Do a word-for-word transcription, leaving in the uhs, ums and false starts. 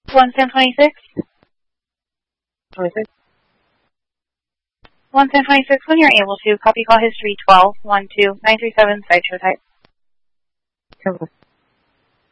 one Sam twenty-six. twenty-six. one Sam twenty-six, when you're able to, copy call history twelve one two nine three seven, side show type. Okay.